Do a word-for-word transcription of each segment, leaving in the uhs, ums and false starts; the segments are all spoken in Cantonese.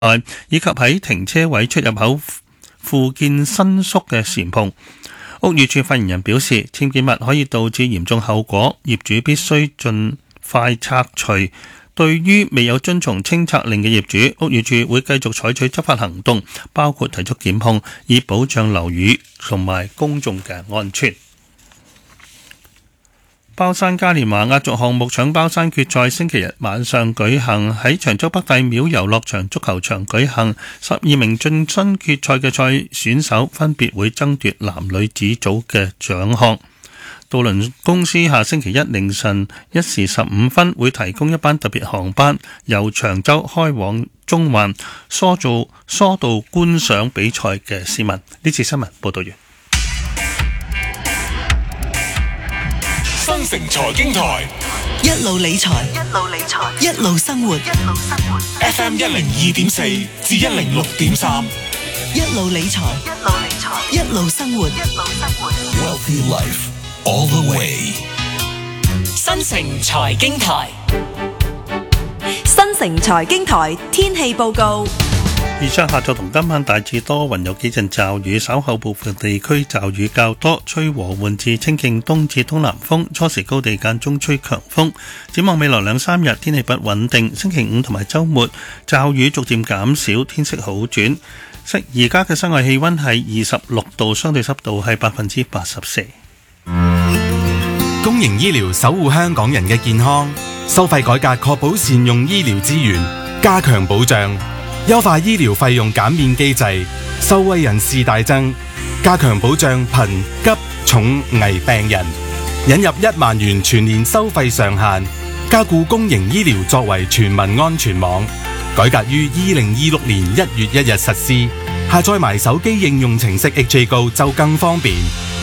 以及喺停車位出入口附建新宿嘅簷篷。屋宇署發言人表示，僭建物可以導致嚴重後果，業主必須盡快拆除。對於未有遵從清拆令嘅業主，屋宇署會繼續採取執法行動，包括提出檢控，以保障樓宇同埋公眾嘅安全。包山嘉年華壓軸項目搶包山決賽星期日晚上舉行，喺長洲北帝廟遊樂場足球場舉行。十二名晉身決賽嘅賽選手分別會爭奪男女子組嘅獎項。渡輪公司下星期一凌晨一時十五分會提供一班特別航班，由長洲開往中環，疏導疏導觀賞比賽嘅市民。呢次新聞報道完。 新城財經台一路理財，一路理財，一路生活，一路生活。 F M 一零二點四至一零六點三， 一路理財，一路理財，一路生活，一路生活。 Wealthy Life all the way。 新城財經台，新城財經台天氣報告。 預測下晝同今晚大致多雲，有幾陣驟雨，稍後部分地區驟雨較多，吹和緩至清勁東至東南風，初時高地間中吹強風。展望未來兩三日天氣不穩定，星期五同埋週末驟雨逐漸減少，天色好轉。而家嘅室外氣溫係二十六度，相對濕度係百分之八十四。 公營醫療守護香港人嘅健康，收費改革確保善用醫療資源，加強保障。優化醫療費用減免機制，受惠人士大增，加強保障貧急重危病人，引入一萬元全年收費上限，加固公營醫療作為全民安全網，改革於二零二六年一月一日實施，下載埋手機應用程式 H A Go 就更方便。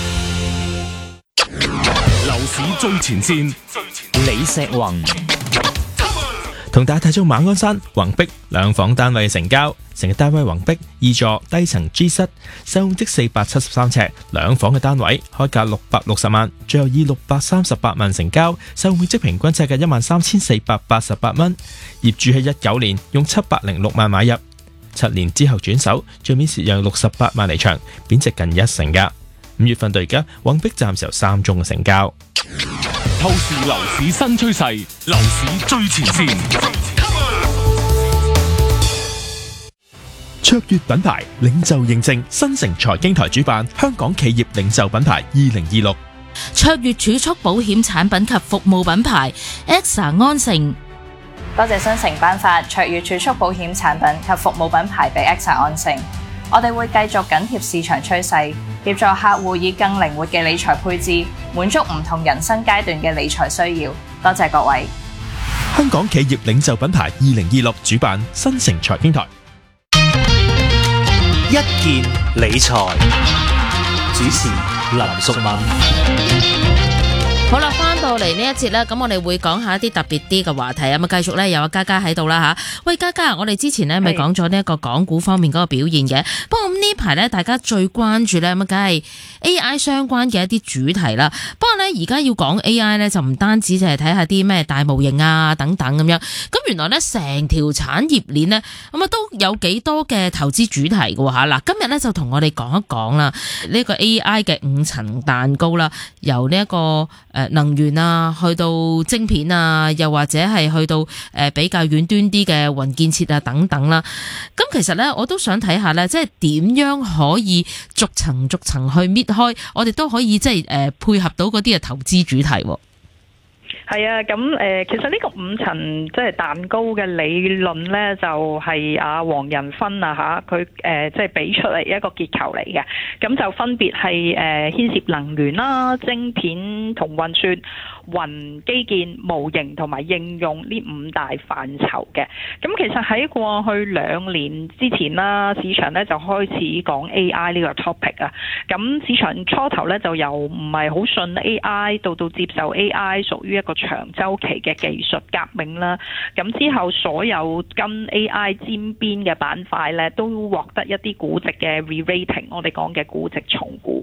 樓市最前線， 李石宏同大家睇咗馬鞍山宏碧兩房單位成交，成個單位宏碧二座低層 G 室，實用積四百七十三尺，兩房嘅單位開價六百六十萬，最後以六百三十八萬成交，實用面積平均尺價一萬三千四百八十八蚊。業主喺一九年用七百零六萬買入，七年之後轉手，最面蝕讓六十八萬離場，貶值近一成噶。五月份到而家，宏碧暫時有三宗嘅成交。 透視樓市新趨勢，樓市最前線。 卓越品牌領袖認證，新城財經台主辦香港企業領袖品牌二零二六。 卓越儲蓄保險產品及服務品牌 E X A 安盛。 多謝新城頒發卓越儲蓄保險產品及服務品牌俾 E X A 安盛。我哋會繼續緊貼市場趨勢，協助客戶以更靈活嘅理財配置，滿足唔同人生階段嘅理財需要。多謝各位。 香港企業領袖品牌二零二六主辦新城財經台。 一件理財，主持林淑敏。 好啦，翻到嚟呢一節咧，咁我哋會講下一啲特別啲嘅話題啊！咁啊，繼續咧有阿嘉嘉喺度啦吓。喂，嘉嘉，我哋之前咧咪講咗呢一個港股方面嗰個表現嘅，不過咁呢排咧大家最關注咧咁梗係 A I 相關嘅一啲主題啦。不過咧而家要講 A I 咧就唔單止就係睇下啲咩大模型啊等等咁樣，咁原來咧成條產業鏈咧咁啊都有幾多嘅投資主題嘅吓。嗱，今日咧就同我哋講一講啦，呢個 A I 嘅五層蛋糕啦，由呢一個誒能源啊，去到晶片啊，又或者係去到誒比較遠端啲嘅雲建設啊等等啦。咁其實咧，我都想睇下咧，即係點樣可以逐層逐層去搣開，我哋都可以即係誒配合到嗰啲嘅投資主題。 係啊，咁誒、呃，其實呢個五層即係蛋糕嘅理論咧，就係阿黃仁勳啊嚇，佢誒即係俾出嚟一個結構嚟嘅，咁就分別係誒、呃、牽涉能源啦、晶片同運算、雲基建、模型同埋應用呢五大範疇嘅。咁其實喺過去兩年之前啦，市場咧就開始講 A I 呢個 topic 啊。咁市場初頭咧就由唔係好信 A I， 到到接受 A I 屬於一個長周期嘅技術革命啦。咁之後所有跟 A I 沾邊嘅板塊咧，都獲得一啲估值嘅 re-rating， 我哋講嘅估值重估。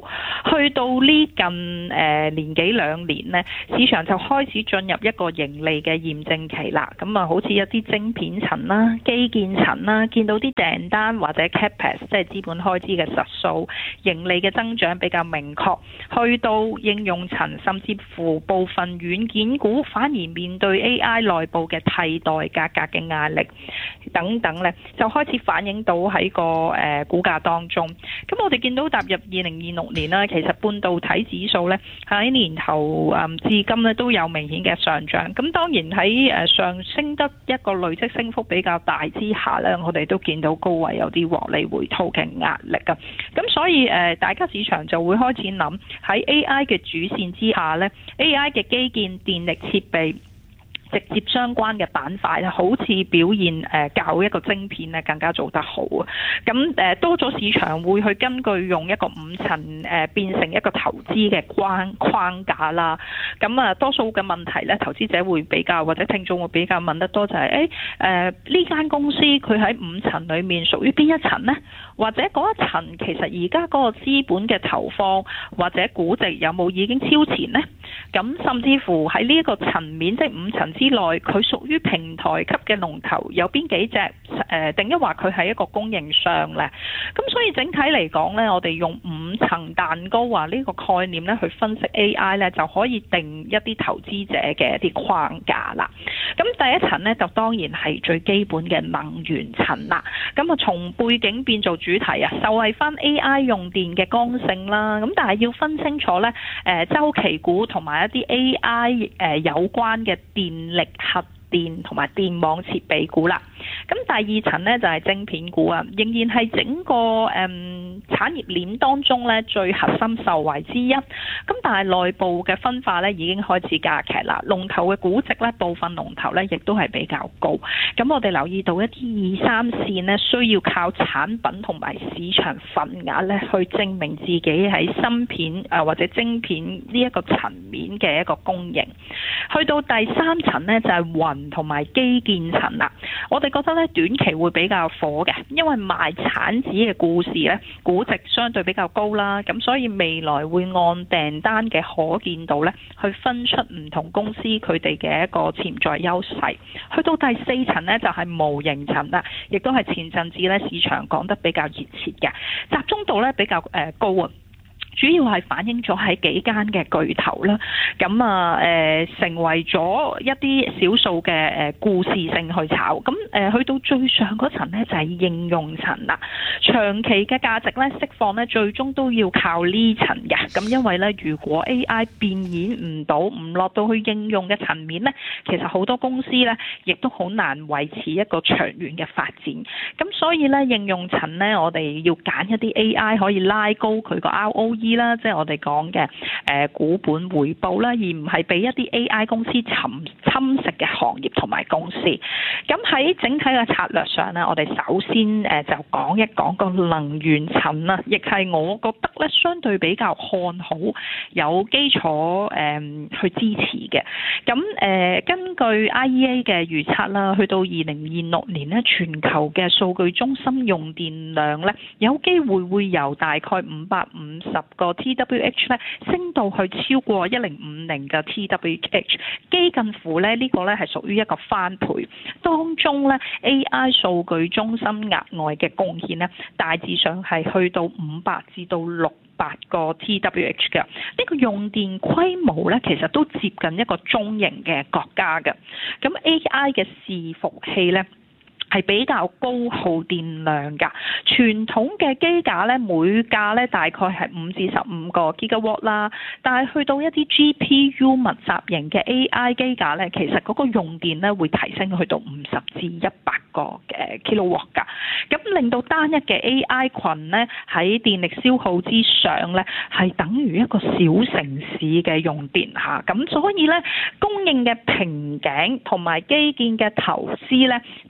去到呢近誒、呃、年幾兩年呢，市場就開始進入一個盈利嘅驗證期啦。咁啊，好似一啲晶片層啦、基建層啦，見到啲訂單或者 capex 即係資本開支嘅實數、盈利嘅增長比較明確。去到應用層，甚至乎部分軟件股反而面對 A I 內部嘅替代價格嘅壓力等等咧，就開始反映到喺個誒、呃、股價當中。咁我哋見到踏入二零二六年啦，其實半導體指數咧喺年頭誒、嗯、至今咧都有明顯嘅上漲。咁當然喺誒上升得一個累積升幅比較大之下咧，我哋都見到高位有啲獲利回吐嘅壓力啊。咁所以誒、呃，大家市場就會開始諗喺 A I 嘅主線之下咧 ，A I 嘅基建、電力設備直接相關嘅板塊咧，好似表現誒較一個晶片咧更加做得好啊！咁誒多咗市場會去根據用一個五層誒變成一個投資嘅框框架啦。咁啊，多數嘅問題咧，投資者會比較或者聽眾會比較問得多就係誒誒呢間公司佢喺五層裡面屬於邊一層呢？或者嗰一層其實而家嗰個資本嘅投放或者估值有冇已經超前呢？咁甚至乎喺呢一個層面，即係五層之內，佢屬於平台級嘅龍頭有邊幾隻？誒，定一話佢係一個供應商呢？咁所以整體嚟講呢，我哋用五層蛋糕話呢個概念呢去分析 A I 呢，就可以定一啲投資者嘅一啲框架啦。咁第一層呢，就當然係最基本嘅能源層啦。咁啊，從背景變做主題啊，就係翻 A I 用電嘅剛性啦。咁但係要分清楚呢，誒週期股同埋一啲 A I 誒有關嘅電力核電同埋電網設備股啦。咁第二層呢，就係晶片股啊，仍然係整個誒、嗯、產業鏈當中咧最核心受惠之一。咁但係內部嘅分化咧已經開始加劇啦，龍頭嘅估值咧部分龍頭咧亦都係比較高。咁我哋留意到一啲二三線咧需要靠產品同埋市場份額咧去證明自己喺芯片誒或者晶片呢一個層面嘅一個供應。去到第三層呢，就係雲同埋基建層啦。我哋覺得咧短期會比較火嘅，因為賣產紙嘅故事咧估值相對比較高啦，咁所以未來會按訂單嘅可見度咧去分出唔同公司佢哋嘅一個潛在優勢。去到第四層呢，就係模型層啦，亦都係前陣子咧市場講得比較熱切嘅，集中度咧比較誒高啊。主要係反映咗喺幾間嘅巨頭啦，咁啊誒成為咗一啲少數嘅誒故事性去炒，咁誒去到最上嗰層咧就係應用層啦。長期嘅價值咧釋放咧，最終都要靠呢層嘅。咁因為咧，如果 A I 變現唔到，唔落到去應用嘅層面咧，其實好多公司咧亦都好難維持一個長遠嘅發展。咁所以咧，應用層咧，我哋要揀一啲 A I 可以拉高佢個 R O E 啦，即係我哋講嘅誒股本回報啦，而唔係俾一啲 A I 公司侵侵蝕嘅行業同埋公司。咁喺整體嘅策略上呢，我哋首先誒就講一講個能源層啦，亦係我覺得咧相對比較看好，有基礎誒去支持嘅。咁誒根據 I E A 嘅預測啦，去到二零二六年呢，全球嘅數據中心用電量咧有機會會由大概五百五十個 T W H 咧升到去超過一零五零嘅 T W H， 幾近乎咧呢個咧係屬於一個翻倍。當中咧 A I 數據中心額外嘅貢獻咧，大致上係去到五百至到六百個 T W H 嘅。呢個用電規模咧，其實都接近一個中型嘅國家嘅。咁 A I 嘅伺服器咧，係比較高耗電量㗎，傳統嘅機架咧每架咧大概係五至十五個 gigawatt 啦，但係去到一啲 G P U 密集型嘅 A I 機架咧，其實嗰個用電咧會提升去到五十至一百個嘅 kilowatt 㗎，咁令到單一嘅 A I 群咧喺電力消耗之上咧係等於一個小城市嘅用電嚇，咁所以咧供應嘅瓶頸同埋基建嘅投資咧就會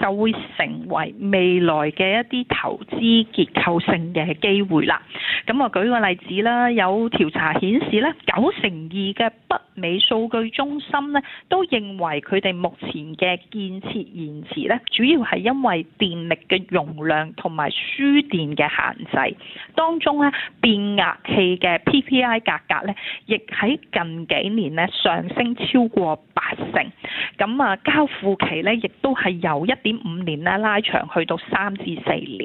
成為未來嘅一啲投資結構性嘅機會啦。咁我舉個例子啦，有調查顯示咧，九成二嘅北美數據中心咧都認為佢哋目前嘅建設延遲咧，主要係因為電力嘅容量同埋輸電嘅限制。當中咧變壓器嘅 P P I 價格咧，亦喺近幾年咧上升超過八成。咁啊，交付期咧亦都係由一點五年咧拉長去到三至四年。